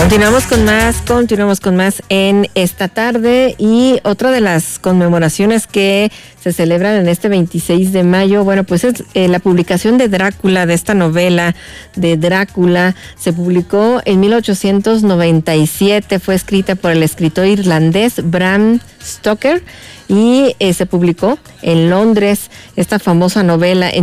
Continuamos con más en esta tarde, y otra de las conmemoraciones que se celebran en este 26 de mayo, bueno, pues es la publicación de Drácula, de esta novela de Drácula. Se publicó en 1897, fue escrita por el escritor irlandés Bram Stoker, y se publicó en Londres esta famosa novela en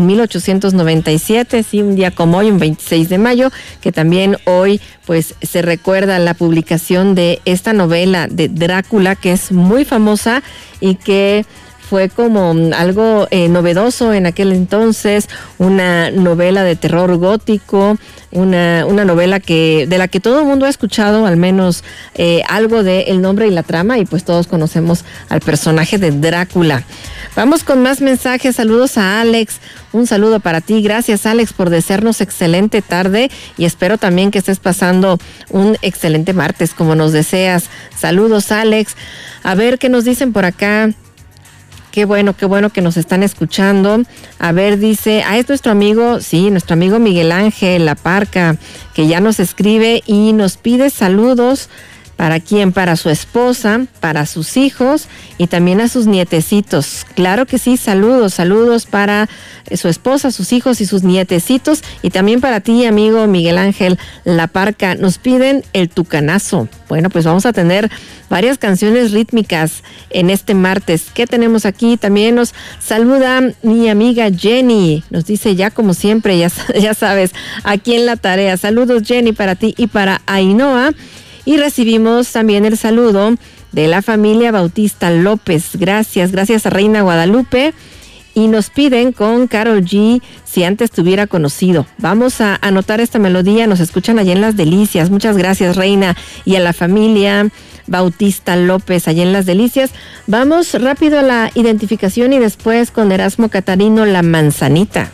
1897, sí, un día como hoy, un 26 de mayo, que también hoy pues se recuerda la publicación de esta novela de Drácula, que es muy famosa y que fue como algo novedoso en aquel entonces, una novela de terror gótico, una novela de la que todo el mundo ha escuchado al menos algo de el nombre y la trama, y pues todos conocemos al personaje de Drácula. Vamos con más mensajes. Saludos a Alex, un saludo para ti. Gracias, Alex, por desearnos excelente tarde, y espero también que estés pasando un excelente martes como nos deseas. Saludos, Alex. A ver qué nos dicen por acá. Qué bueno que nos están escuchando. A ver, dice, es nuestro amigo Miguel Ángel La Parca, que ya nos escribe y nos pide saludos. ¿Para quién? Para su esposa, para sus hijos y también a sus nietecitos. Claro que sí, saludos para su esposa, sus hijos y sus nietecitos, y también para ti, amigo Miguel Ángel La Parca. Nos piden el Tucanazo. Bueno, pues vamos a tener varias canciones rítmicas en este martes. ¿Qué tenemos aquí? También nos saluda mi amiga Jenny. Nos dice, ya como siempre, ya sabes, aquí en la tarea. Saludos, Jenny, para ti y para Ainhoa. Y recibimos también el saludo de la familia Bautista López. Gracias a Reina Guadalupe. Y nos piden con Karol G, Si antes te hubiera conocido. Vamos a anotar esta melodía. Nos escuchan allá en Las Delicias. Muchas gracias, Reina. Y a la familia Bautista López allá en Las Delicias. Vamos rápido a la identificación y después con Erasmo Catarino, La Manzanita.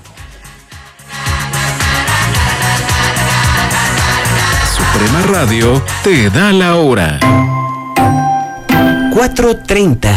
Suprema Radio te da la hora. 4:30.